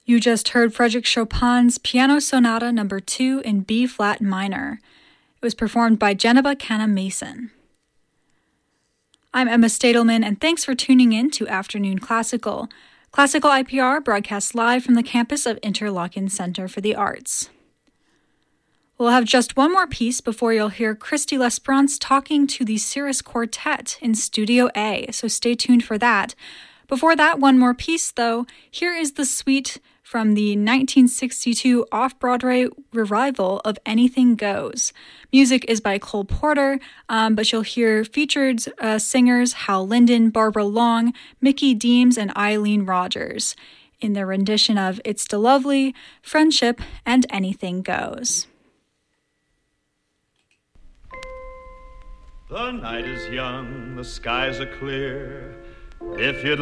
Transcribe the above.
You just heard Frédéric Chopin's Piano Sonata No. 2 in B-flat minor. It was performed by Geneva Canna-Mason. I'm Emma Stadelman, and thanks for tuning in to Afternoon Classical. Classical IPR broadcasts live from the campus of Interlochen Center for the Arts. We'll have just one more piece before you'll hear Christy Lesperance talking to the Cirrus Quartet in Studio A, so stay tuned for that. Before that, one more piece, though. Here is the suite from the 1962 off-Broadway revival of Anything Goes. Music is by Cole Porter, but you'll hear featured singers Hal Linden, Barbara Long, Mickey Deems, and Eileen Rogers in their rendition of It's the Lovely, Friendship, and Anything Goes. The night is young, the skies are clear. If you'd